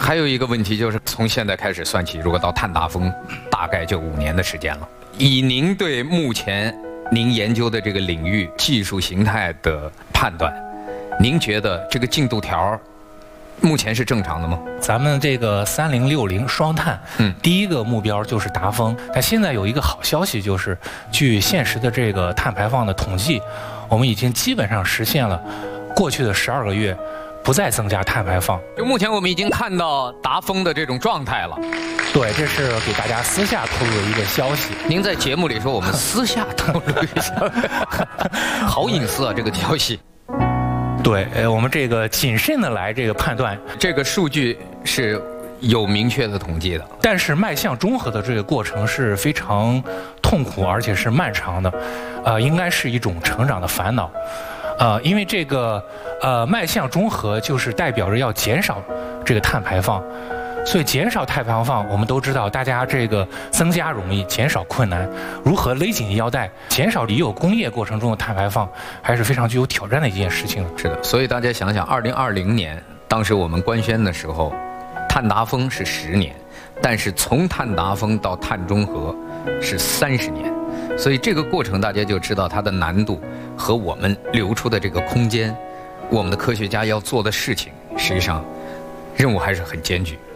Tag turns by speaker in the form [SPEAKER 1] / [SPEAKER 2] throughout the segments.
[SPEAKER 1] 还有一个问题就是，从现在开始算起，如果到碳达峰，大概就5年的时间了。以您对目前您研究的这个领域技术形态的判断，您觉得这个进度条目前是正常的吗？
[SPEAKER 2] 咱们这个3060双碳，第一个目标就是达峰。但现在有一个好消息，就是据现实的这个碳排放的统计，我们已经基本上实现了过去的12个月不再增加碳排放。
[SPEAKER 1] 就目前我们已经看到达峰的这种状态了。
[SPEAKER 2] 对，这是给大家私下透露的一个消息。
[SPEAKER 1] 您在节目里说我们私下透露一下，好隐私啊，这个消息。
[SPEAKER 2] 对，我们这个谨慎的来这个判断，
[SPEAKER 1] 这个数据是有明确的统计的，
[SPEAKER 2] 但是迈向中和的这个过程是非常痛苦而且是漫长的，应该是一种成长的烦恼，因为这个迈向中和就是代表着要减少这个碳排放。所以减少碳排放，我们都知道，大家这个增加容易，减少困难。如何勒紧腰带，减少已有工业过程中的碳排放，还是非常具有挑战的一件事情。
[SPEAKER 1] 是的，所以大家想想，2020年当时我们官宣的时候，碳达峰是10年，但是从碳达峰到碳中和是30年，所以这个过程大家就知道它的难度和我们留出的这个空间，我们的科学家要做的事情，实际上任务还是很艰巨。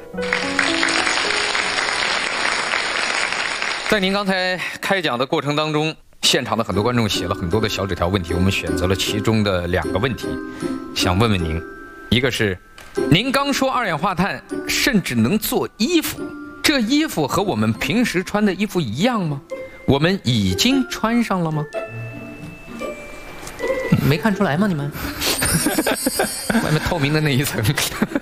[SPEAKER 1] 在您刚才开讲的过程当中，现场的很多观众写了很多的小纸条问题，我们选择了其中的2个问题，想问问您。一个是，您刚说二氧化碳甚至能做衣服，这衣服和我们平时穿的衣服一样吗？我们已经穿上了吗？没看出来吗？你们外面透明的那一层。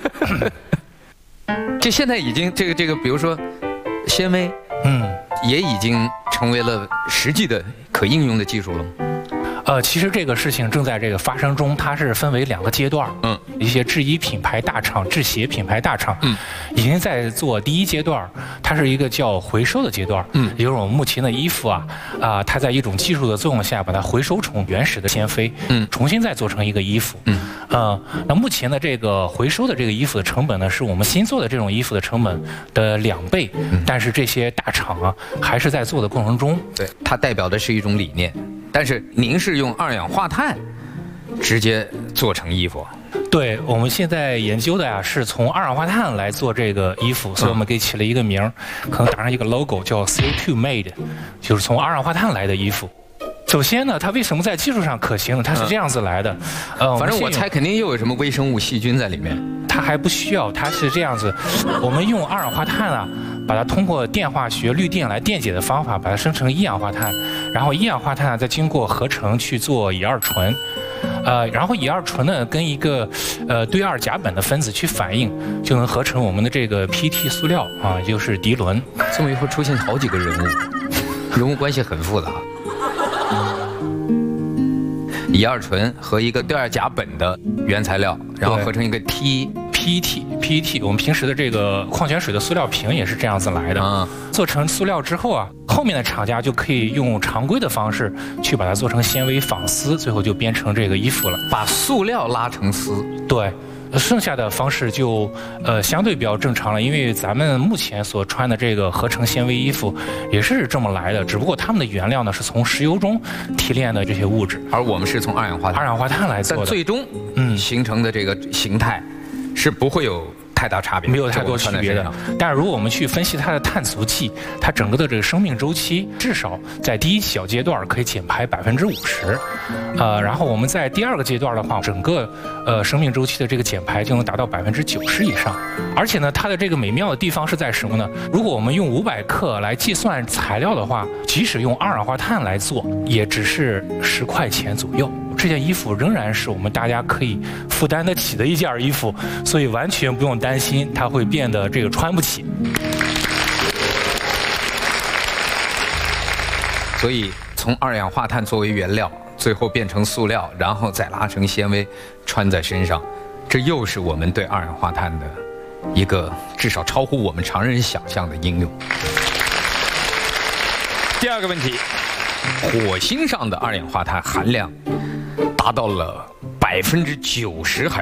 [SPEAKER 1] 这现在已经这个，比如说纤维，也已经成为了实际的可应用的技术了吗？
[SPEAKER 2] 其实这个事情正在这个发生中，它是分为2个阶段。一些制衣品牌大厂、制鞋品牌大厂，已经在做第1阶段，它是一个叫回收的阶段。也就是我们目前的衣服它在一种技术的作用下，把它回收成原始的纤维，重新再做成一个衣服。那目前的这个回收的这个衣服的成本呢，是我们新做的这种衣服的成本的2倍。但是这些大厂还是在做的过程中。
[SPEAKER 1] 对，它代表的是一种理念。但是您是用二氧化碳直接做成衣服？
[SPEAKER 2] 对，我们现在研究的是从二氧化碳来做这个衣服，所以我们给起了一个名，可能打上一个 logo 叫 CO2 made， 就是从二氧化碳来的衣服。首先呢，它为什么在技术上可行呢？它是这样子来的，
[SPEAKER 1] 反正我猜肯定又有什么微生物细菌在里面。
[SPEAKER 2] 它还不需要，它是这样子，我们用二氧化碳把它通过电化学滤电来电解的方法，把它生成一氧化碳，然后一氧化碳再经过合成去做乙二醇，然后乙二醇呢跟一个对二甲苯的分子去反应，就能合成我们的这个 PT 塑料也就是涤纶。
[SPEAKER 1] 这么一会儿出现好几个人物，人物关系很复杂。乙二醇和一个对二甲苯的原材料，然后合成一个
[SPEAKER 2] PET， 我们平时的这个矿泉水的塑料瓶也是这样子来的。做成塑料之后后面的厂家就可以用常规的方式去把它做成纤维纺丝，最后就编成这个衣服了。
[SPEAKER 1] 把塑料拉成丝。
[SPEAKER 2] 对。剩下的方式就相对比较正常了，因为咱们目前所穿的这个合成纤维衣服也是这么来的，只不过它们的原料呢是从石油中提炼的这些物质，
[SPEAKER 1] 而我们是从二氧化碳
[SPEAKER 2] 来做的，
[SPEAKER 1] 但最终形成的这个形态是不会有太大差别，
[SPEAKER 2] 没有太多区别的。但是如果我们去分析它的碳足迹，它整个的这个生命周期至少在第1小阶段可以减排50%，然后我们在第2个阶段的话，整个生命周期的这个减排就能达到90%以上。而且呢，它的这个美妙的地方是在什么呢？如果我们用500克来计算材料的话，即使用二氧化碳来做，也只是10块钱左右。这件衣服仍然是我们大家可以负担得起的一件衣服，所以完全不用担心它会变得这个穿不起。
[SPEAKER 1] 所以从二氧化碳作为原料，最后变成塑料，然后再拉成纤维穿在身上，这又是我们对二氧化碳的一个至少超乎我们常人想象的应用。第2个问题，火星上的二氧化碳含量达到了90%还